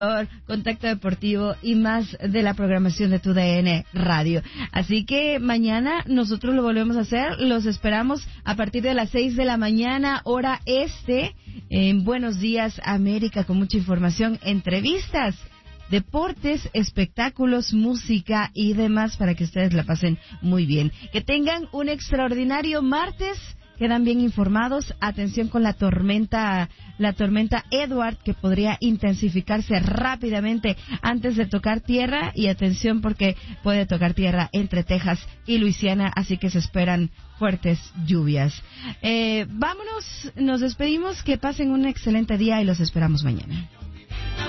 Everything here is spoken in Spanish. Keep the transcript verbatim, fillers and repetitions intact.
Contacto Deportivo y más de la programación de Tu D N Radio. Así que mañana nosotros lo volvemos a hacer. Los esperamos a partir de las seis de la mañana, hora este, en Buenos Días América, con mucha información, entrevistas, deportes, espectáculos, música y demás para que ustedes la pasen muy bien. Que tengan un extraordinario martes. Quedan bien informados. Atención con la tormenta, la tormenta Edward, que podría intensificarse rápidamente antes de tocar tierra. Y atención porque puede tocar tierra entre Texas y Luisiana, así que se esperan fuertes lluvias. Eh, vámonos, nos despedimos, que pasen un excelente día y los esperamos mañana.